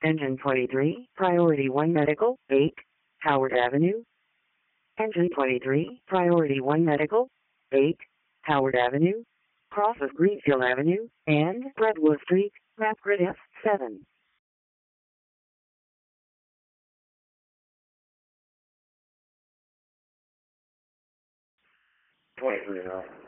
Engine 23, Priority 1 Medical, 8, Howard Avenue. Engine 23, Priority 1 Medical, 8, Howard Avenue, cross of Greenfield Avenue, and Redwood Street, map grid F7. 23 now.